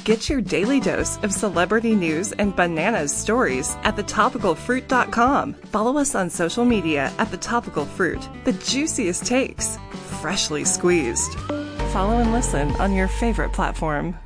Get your daily dose of celebrity news and bananas stories at thetopicalfruit.com. Follow us on social media at The Topical Fruit. The juiciest takes, freshly squeezed. Follow and listen on your favorite platform.